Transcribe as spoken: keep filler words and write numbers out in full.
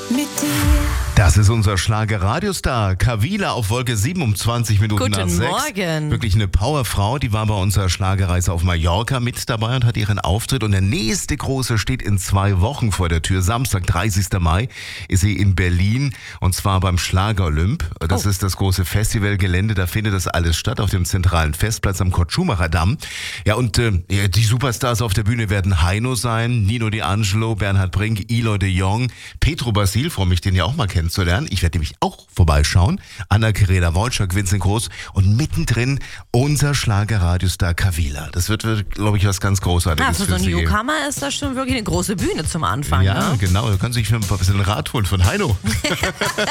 mit dir. Das ist unser Schlager-Radiostar. Kavila auf Wolke sieben um zwanzig Minuten nach Guten sechs. Morgen. Wirklich eine Powerfrau. Die war bei unserer Schlagerreise auf Mallorca mit dabei und hat ihren Auftritt. Und der nächste große steht in zwei Wochen vor der Tür. Samstag, dreißigster Mai, ist sie in Berlin. Und zwar beim Schlager-Olymp. Das Oh. ist das große Festivalgelände. Da findet das alles statt auf dem zentralen Festplatz am Kurt-Schumacher-Damm. Ja, und äh, die Superstars auf der Bühne werden Heino sein, Nino D'Angelo, Bernhard Brink, Eloy de Jong, Petro Basil, freue mich, den ja auch mal kennenzulernen. Ich werde nämlich auch vorbeischauen. Anna-Karina Wojcik, Vincent Groß und mittendrin unser Schlager-Radiostar Kavila. Das wird, glaube ich, was ganz Großartiges Ja, für so einen Sie geben. Newcomer ist das schon wirklich eine große Bühne zum Anfang. Ja, Ne? genau. Da können Sie sich ein bisschen Rat holen von Heino.